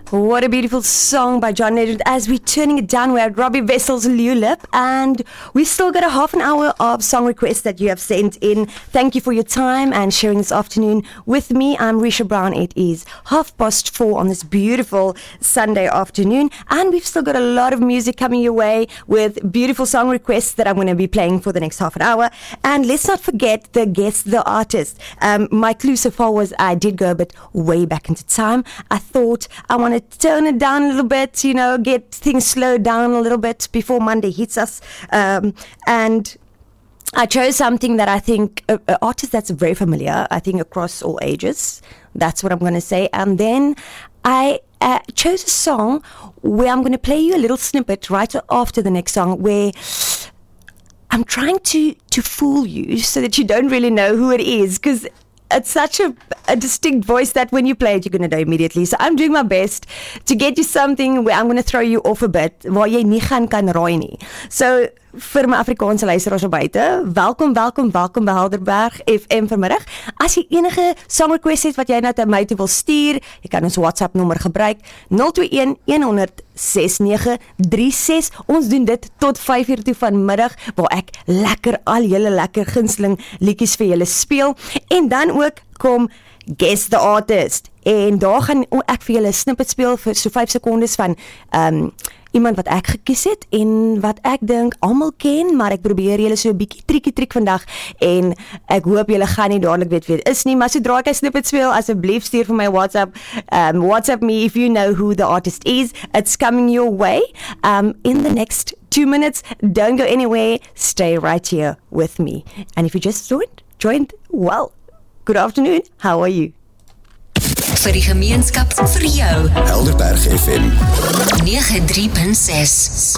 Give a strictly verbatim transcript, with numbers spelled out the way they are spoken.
What a beautiful song by John Legend. As we're turning it down, we're at Robbie Vessel's Lulip, and we've still got a half an hour of song requests that you have sent in. Thank you for your time and sharing this afternoon with me. I'm Risha Brown. It is half past four on this beautiful Sunday afternoon, and we've still got a lot of music coming your way with beautiful song requests that I'm going to be playing for the next half an hour. And let's not forget the guest, the artist. Um, my clue so far was I did go a bit way back into time. I thought I wanted to turn it down a little bit, you know, get things slowed down a little bit before Monday hits us. Um, and I chose something that I think, an artist that's very familiar, I think across all ages. That's what I'm going to say. And then I uh, chose a song where I'm going to play you a little snippet right after the next song where I'm trying to, to fool you so that you don't really know who it is, because it's such a, a distinct voice that when you play it, you're going to know immediately. So I'm doing my best to get you something where I'm going to throw you off a bit, waar jy nie gaan kan raai nie. So, vir my Afrikaanse luisteraars op buite, welkom, welkom, welkom by Helderberg F M vanmiddag. As jy enige song request het wat jy nou na my toe wil stuur, jy kan ons WhatsApp nommer gebruik, nul twee een, een honderd, ses nege drie ses. Ons doen dit tot vyf uur toe vanmiddag, waar ek lekker al julle lekker gunsteling liedjies vir julle speel. En dan ook kom Guess the Artist. En daar gaan ek vir julle 'n snippet speel vir so vyf sekondes van um, iemand wat ek gekies het en wat ek dink almal ken, maar ek probeer julle so 'n bietjie triekie triek vandag en ek hoop julle gaan nie dadelik weet wie dit is nie, maar sodra ek 'n snippet speel, asseblief stuur vir my WhatsApp, um, WhatsApp me if you know who the artist is. It's coming your way um, in the next two minutes. Don't go anywhere, stay right here with me. And if you just joined, joined, well, good afternoon, how are you? Vir die gemeenskap, vir jou. Helderberg F M nege drie punt ses.